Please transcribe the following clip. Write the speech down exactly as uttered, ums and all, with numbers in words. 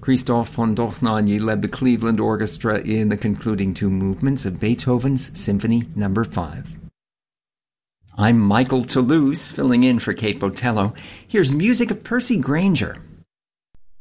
Christoph von Dohnanyi led the Cleveland Orchestra in the concluding two movements of Beethoven's Symphony Number five. I'm Michael Toulouse, filling in for Kate Botello. Here's music of Percy Grainger,